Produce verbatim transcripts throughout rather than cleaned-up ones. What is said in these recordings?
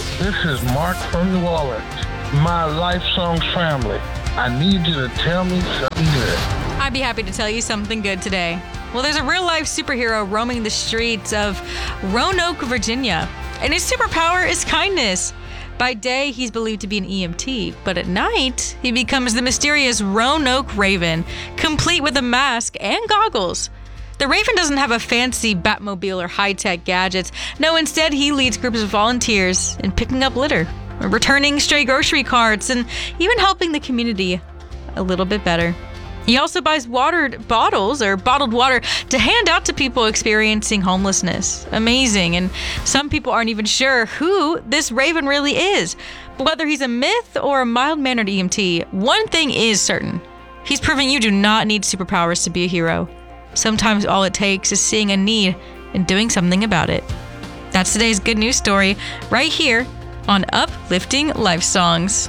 This is Mark from New Orleans. My Life Songs family. I need you to tell me something good. I'd be happy to tell you something good today. Well, there's a real-life superhero roaming the streets of Roanoke, Virginia, and his superpower is kindness. By day, he's believed to be an E M T, but at night, he becomes the mysterious Roanoke Raven, complete with a mask and goggles. The Raven doesn't have a fancy Batmobile or high-tech gadgets. No, instead, he leads groups of volunteers in picking up litter, returning stray grocery carts, and even helping the community a little bit better. He also buys watered bottles or bottled water to hand out to people experiencing homelessness. Amazing. And some people aren't even sure who this Raven really is. But whether he's a myth or a mild-mannered E M T, one thing is certain. He's proving you do not need superpowers to be a hero. Sometimes all it takes is seeing a need and doing something about it. That's today's good news story right here on Uplifting Life Songs.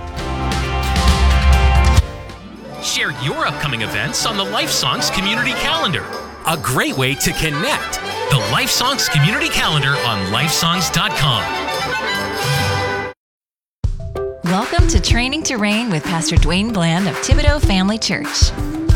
Share your upcoming events on the Life Songs Community Calendar. A great way to connect. The Life Songs Community Calendar on life songs dot com. Welcome to Training to Reign with Pastor Dwayne Bland of Thibodaux Family Church.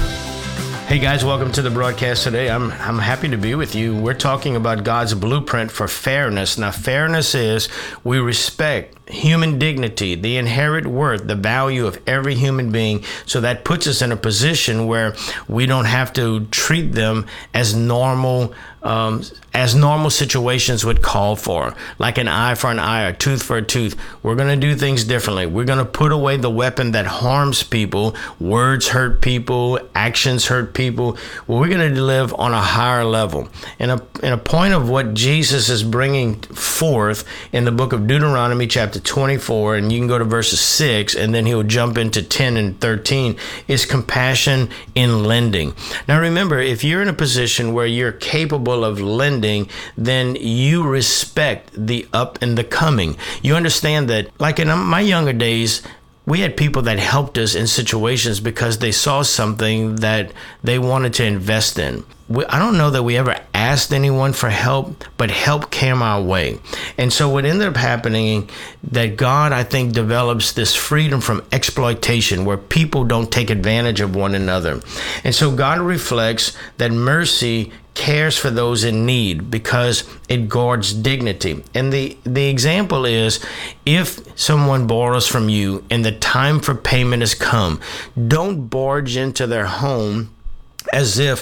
Hey guys, welcome to the broadcast today. I'm I'm happy to be with you. We're talking about God's blueprint for fairness. Now, fairness is we respect human dignity, the inherent worth, the value of every human being. So that puts us in a position where we don't have to treat them as normal um, as normal situations would call for, like an eye for an eye, a tooth for a tooth. We're going to do things differently. We're going to put away the weapon that harms people. Words hurt people, actions hurt people. Well, we're going to live on a higher level. And a, and a point of what Jesus is bringing forth in the book of Deuteronomy chapter twenty-four, and you can go to verses six, and then he'll jump into ten and thirteen, is compassion in lending. Now remember, if you're in a position where you're capable of lending, then you respect the up and the coming. You understand that, like in my younger days, we had people that helped us in situations because they saw something that they wanted to invest in. We, I don't know that we ever asked anyone for help, but help came our way. And so what ended up happening, that God, I think, develops this freedom from exploitation where people don't take advantage of one another. And so God reflects that mercy cares for those in need because it guards dignity. And the, the example is, if someone borrows from you and the time for payment has come, don't barge into their home as if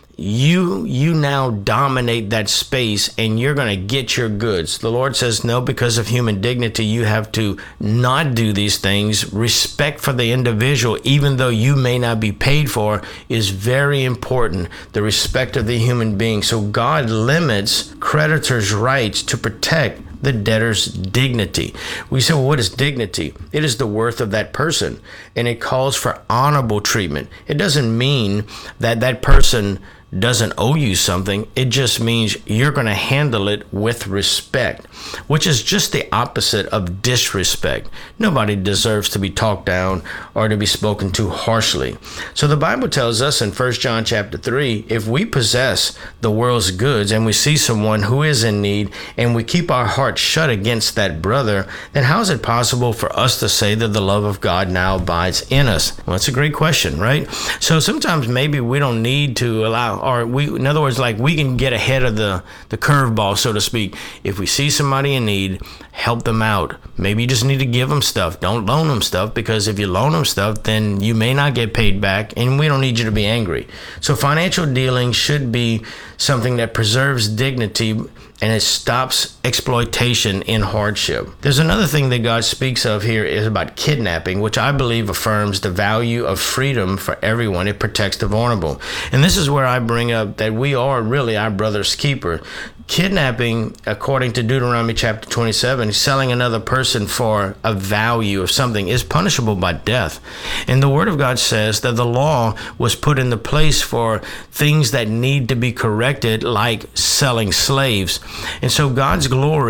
you you now dominate that space and you're going to get your goods. The Lord says no, because of human dignity, you have to not do these things. Respect for the individual, even though you may not be paid for, is very important. The respect of the human being. So God limits creditors' rights to protect the debtor's dignity. We say, well, what is dignity? It is the worth of that person, and it calls for honorable treatment. It doesn't mean that that person doesn't owe you something. It just means you're going to handle it with respect, which is just the opposite of disrespect. Nobody deserves to be talked down or to be spoken to harshly. So the Bible tells us in First John chapter three, if we possess the world's goods and we see someone who is in need and we keep our heart shut against that brother, then how is it possible for us to say that the love of God now abides in us? Well, that's a great question, right? So sometimes maybe we don't need to allow, or we, in other words, like we can get ahead of the, the curveball, so to speak. If we see somebody in need, help them out. Maybe you just need to give them stuff. Don't loan them stuff, because if you loan them stuff, then you may not get paid back, and we don't need you to be angry. So financial dealing should be something that preserves dignity and it stops exploitation in hardship. There's another thing that God speaks of here is about kidnapping, which I believe affirms the value of freedom for everyone. It protects the vulnerable. And this is where I bring up that we are really our brother's keeper. Kidnapping, according to Deuteronomy chapter twenty-seven, selling another person for a value of something is punishable by death. And the Word of God says that the law was put into place for things that need to be corrected, like selling slaves. And so God's glory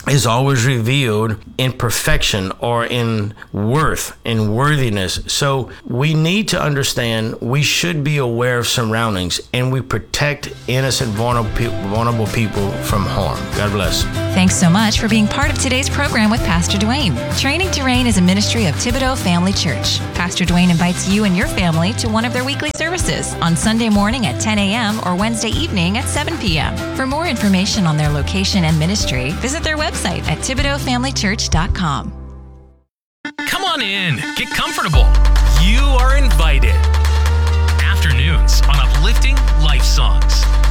is always revealed in perfection or in worth, in worthiness. So we need to understand we should be aware of surroundings, and we protect innocent, vulnerable, pe- vulnerable people from harm. God bless. Thanks so much for being part of today's program with Pastor Dwayne. Training to Reign is a ministry of Thibodaux Family Church. Pastor Dwayne invites you and your family to one of their weekly services on Sunday morning at ten a.m. or Wednesday evening at seven p.m. For more information on their location and ministry, visit their website at Thibodaux Family Church dot com. Come on in, get comfortable. You are invited. Afternoons on Uplifting Life Songs.